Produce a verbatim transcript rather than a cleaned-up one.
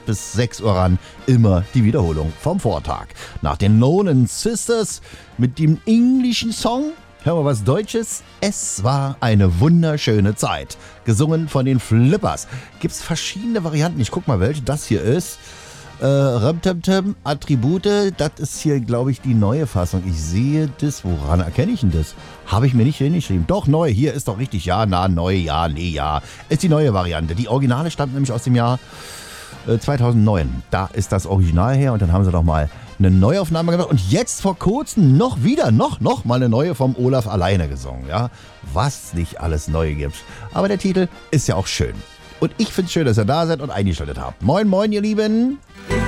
bis sechs Uhr ran. Immer die Wiederholung vom Vortag. Nach den Nolan Sisters mit dem englischen Song hören wir was Deutsches. Es war eine wunderschöne Zeit. Gesungen von den Flippers. Gibt's verschiedene Varianten. Ich guck mal, welche das hier ist. Äh, Römtömtöm, Attribute. Das ist hier, glaube ich, die neue Fassung. Ich sehe das. Woran erkenne ich denn das? Habe ich mir nicht hingeschrieben. Doch, neu. Hier ist doch richtig. Ja, na, neu, ja, nee, ja. Ist die neue Variante. Die Originale stammt nämlich aus dem Jahr äh, zweitausendneun. Da ist das Original her und dann haben sie doch mal eine Neuaufnahme gemacht und jetzt vor kurzem noch wieder, noch, noch mal eine neue vom Olaf alleine gesungen, ja. Was nicht alles neu gibt. Aber der Titel ist ja auch schön. Und ich find's schön, dass ihr da seid und eingeschaltet habt. Moin, moin, ihr Lieben.